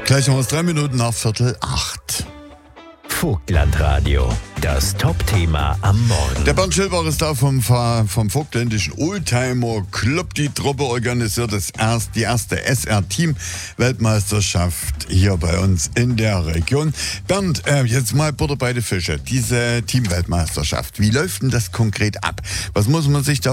Gleich haben wir es 3 Minuten nach 7:45. Vogtlandradio, das Top-Thema am Morgen. Der Bernd Schilbach ist da vom Vogtländischen Oldtimer Club. Die Truppe organisiert die erste SR-Team-Weltmeisterschaft hier bei uns in der Region. Bernd, jetzt mal Butter bei die Fische. Diese Team-Weltmeisterschaft, wie läuft denn das konkret ab? Was muss man sich da